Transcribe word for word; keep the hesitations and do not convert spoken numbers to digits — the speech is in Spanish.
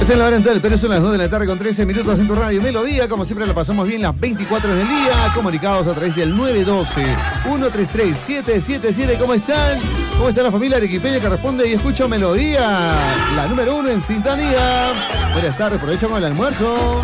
Está en la hora entonces, pero son las dos de la tarde con trece minutos en tu radio Melodía. Como siempre la pasamos bien las veinticuatro horas del día. Comunicados a través del nueve uno dos, uno tres tres, siete siete siete. ¿Cómo están? ¿Cómo está la familia arequipeña que responde y escucha Melodía? La número uno en sintonía. Buenas tardes, aprovechamos el almuerzo.